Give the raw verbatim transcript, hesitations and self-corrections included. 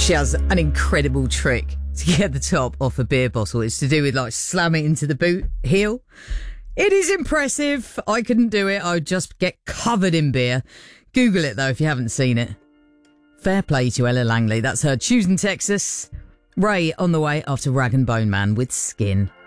She has an incredible trick to get the top off a beer bottle. It's to do with like slam it into the boot heel. It is impressive. I couldn't do it. I would just get covered in beer. Google it though if you haven't seen it. Fair play to Ella Langley. That's her Choosing Texas. Ray on the way after Rag and Bone Man with Skin.